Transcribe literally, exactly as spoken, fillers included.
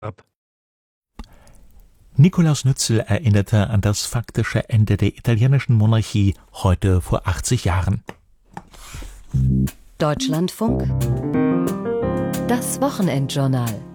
ab. Nikolaus Nützel erinnerte an das faktische Ende der italienischen Monarchie heute vor achtzig Jahren. Deutschlandfunk, das Wochenendjournal.